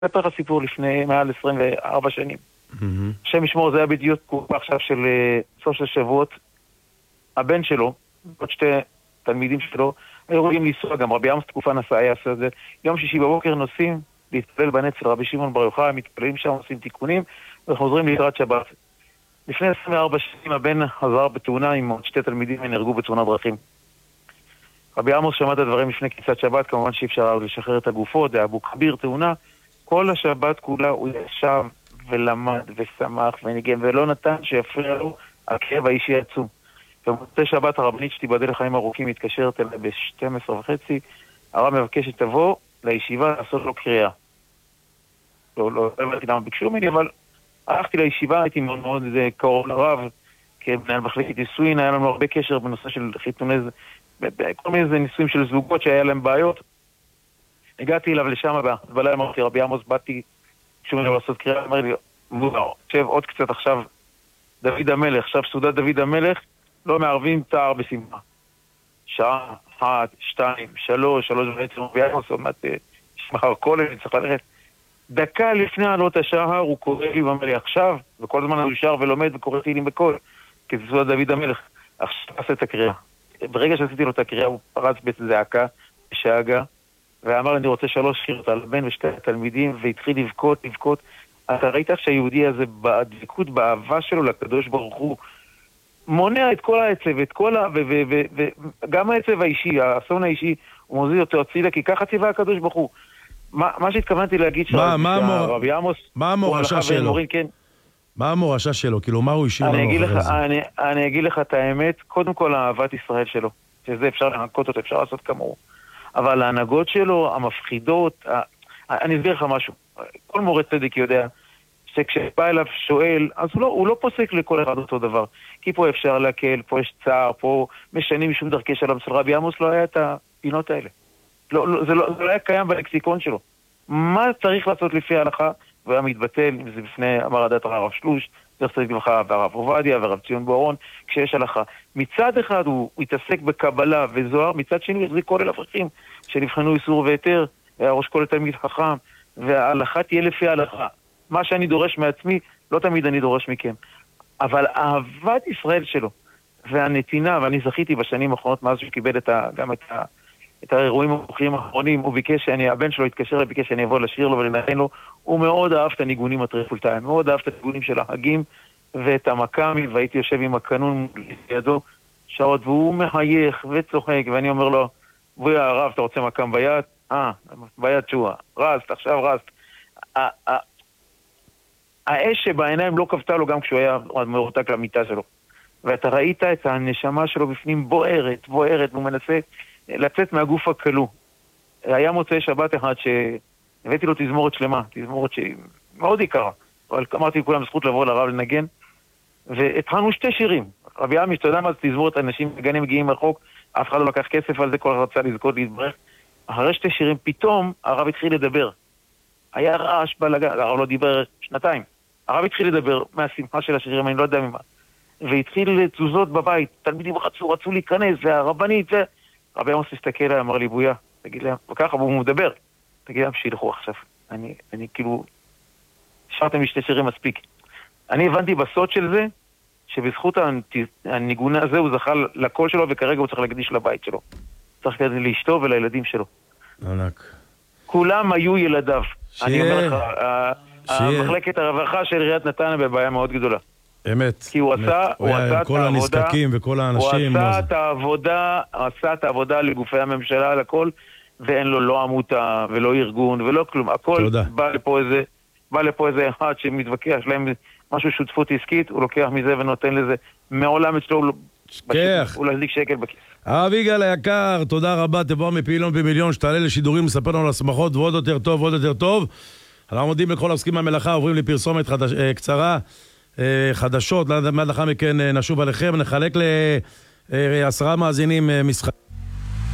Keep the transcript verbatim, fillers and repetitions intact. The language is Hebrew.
אספר לך סיפור לפני מעל עשרים וארבע שנים. השם ישמור, זה היה בדיוק תקופה עכשיו של סוף של שבועות. הבן שלו, עוד שתי תלמידים שלו, היו רואים לנסוע, גם רבי עמוס תקופה נסע, היה עשה את זה. יום שישי בבוקר נוסעים להתפלל בנצר רבי שמעון בר יוחאי, מתפללים שם, עושים תיקונים, וחוזרים לקראת שבת. לפני עשרים וארבע שנים הבן חזר בתאונה עם עוד שתי תלמידים ונהרגו בתאונת דרכים. רבי עמוס שמע את הדברים לפני כניסת שבת, כמובן שאי אפשר לשחרר את הגופות, זה אבו כביר תאונה. כל השבת כולה הוא ישב ולמד ושמח וניגן, ולא נתן שיפריע לו הכאב האישי עצום. במוצאי שבת הרבנית שתיבדל לחיים ארוכים מתקשרת אליה ב-שתים עשרה וחצי, הרב מבקש שתבוא לישיבה לעשות לו קריאה. לא, לא, לא הבנתי למה ביקשו ממני, אבל הלכתי לישיבה, הייתי מאוד מאוד קרוב לרב, כמנהל מחלקת נישואין, היה לנו הרבה קשר בנושא של חיתוני, כל מיני נישואים של זוגות שהיה להם בעיות. הגעתי אליו לשם, בלילה אמרתי, רבי עמוס, באתי שום דבר לעשות קריאה, אמר לי, מוזר, שב עוד קצת עכשיו, דוד המלך, עכשיו סעודת דוד המלך, לא מערבים תאר בשמחה. שעה, אחת, שתיים, שלוש, שלוש וחצי, רבי עמוס, עוד מעט, שמחר כל אני צריך ללכת. דקה לפני עלות השחר, הוא קורא לי ואומר לי, עכשיו, וכל הזמן הוא שר ולומד וקורא תהילים בקול, כי זה סעודת דוד המלך. עכשיו עשה את הקריאה. ברגע שעשיתי לו את הקריאה, הוא פרץ בזעקה, בשאגה, ואמר, אני רוצה שלוש שירות על הבן ושתי התלמידים, והתחיל לבכות, לבכות. אתה ראית שהיהודי הזה, בדבקות, באהבה שלו לקדוש ברוך הוא, מונע את כל העצב, את כל ה... וגם העצב האישי, האסון האישי, הוא מוזיז אותו הצידה, כי ככה ציווה הקדוש ברוך הוא. מה שהתכוונתי להגיד שרבי עמוס... מה המורשה שלו? מה המורשה שלו? כאילו, מה הוא השאיר לנו אחרי זה? אני אגיד לך את האמת, קודם כל אהבת ישראל שלו, שזה אפשר להנקות אותו, אפשר לעשות כמוהו. אבל ההנהגות שלו, המפחידות, אני אסביר לך משהו. כל מורה צדק יודע שכשבא אליו שואל, אז הוא לא, הוא לא פוסק לכל אחד אותו דבר. כי פה אפשר להקל, פה יש צער, פה משנים משום דרכי שלום. של רבי עמוס לא היה את הפינות האלה. לא, לא, זה, לא, זה לא היה קיים בלקסיקון שלו. מה צריך לעשות לפי ההלכה? והוא היה מתבטל, אם זה בפני אמר הדת הרב שלוש, צריך צריך לבחר והרב עובדיה והרב ציון בורון, כשיש הלכה. מצד אחד הוא, הוא התעסק בקבלה וזוהר, מצד שני הוא החזיק כל אל אברכים שנבחנו איסור ויתר, היה ראש כל תלמיד חכם, וההלכה תהיה לפי ההלכה. מה שאני דורש מעצמי, לא תמיד אני דורש מכם. אבל אהבת ישראל שלו, והנתינה, ואני זכיתי בשנים האחרונות, מאז שהוא קיבל את ה, גם את, ה, את האירועים המוחיים האחרונים, הוא ביקש שאני, הבן שלו התקשר לי, ביקש שאני אבוא לשיר לו ולנהל לו, הוא מאוד אהב את הניגונים הטריפולטאיים, מאוד אהב את הניגונים של החגים, ואת המקאמים, והייתי יושב עם הקנון לידו שעות, והוא מחייך וצוחק, ואני אומר לו, בואי הרב, אתה רוצה מקאם ביד? אה, ביד שואה, רסט, עכשיו רסט. האש שבעיניים לא כבתה לו גם כשהוא היה מרותק למיטה שלו. ואתה ראית את הנשמה שלו בפנים בוערת, בוערת, והוא מנסה לצאת מהגוף הכלוא. היה מוצאי שבת אחד שהבאתי לו תזמורת שלמה, תזמורת שהיא מאוד יקרה, אבל אמרתי לכולם זכות לבוא לרב לנגן, והתחלנו שתי שירים. רבי עמי, אתה יודע מה זה תזמורת, אנשים נגנים מגיעים מרחוק, אף אחד לא לקח כסף על זה, כל אחד רצה לזכות להתברך. אחרי שתי שירים, פתאום הרב התחיל לדבר. היה רעש בלגן, הרב לא דיבר שנתיים. הרב התחיל לדבר מהשמחה של השירים, אני לא יודע ממה. והתחיל תזוזות בבית, תלמידים רצו, רצו להיכנס, והרבנית, ו... רבי עמוס הסתכל עליי, אמר לי, בויה, תגיד להם, וככה, הוא מדבר. תגיד להם שילכו עכשיו. אני, אני כאילו, שרתם משתי שירים מספיק. אני הבנתי בסוד של זה, שבזכות הניגון הזה הוא זכה לקול שלו, וכרגע הוא צריך להקדיש לבית שלו. צריך לאשתו ולילדים שלו. ענק. כולם היו ילדיו. אני אומר לך, המחלקת הרווחה של עיריית נתניה בבעיה מאוד גדולה. אמת. כי הוא עשה, הוא עשה את כל הנזקקים וכל האנשים. הוא עשה את העבודה, עשה את העבודה לגופי הממשלה, לכל, ואין לו לא עמותה ולא ארגון ולא כלום. הכל בא לפה איזה, בא לפה איזה אחד שמתווכח, יש להם משהו שותפות עסקית, הוא לוקח מזה ונותן לזה. מעולם אצלו הוא להזליק שקל בכיס. הרב יגאל היקר, תודה רבה, תבוא מפעילון במיליון, שתעלה לשידורים, מספר לנו על השמחות, ועוד יותר טוב, ועוד יותר טוב. אנחנו מודים לכל העוסקים במלאכה, עוברים לפרסומת חדש, קצרה, חדשות, מיד לאחר מכן נשוב עליכם, נחלק לעשרה מאזינים משחק.